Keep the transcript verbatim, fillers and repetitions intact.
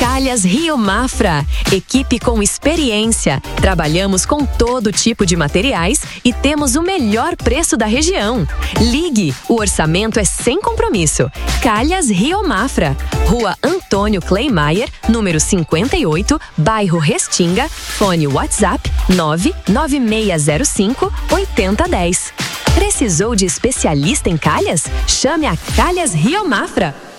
Calhas Rio Mafra, equipe com experiência. Trabalhamos com todo tipo de materiais e temos o melhor preço da região. Ligue, o orçamento é sem compromisso. Calhas Rio Mafra, Rua Antônio Kleimayer, número cinquenta e oito, bairro Restinga, fone WhatsApp nove nove seis zero cinco oito zero um zero. Precisou de especialista em calhas? Chame a Calhas Rio Mafra.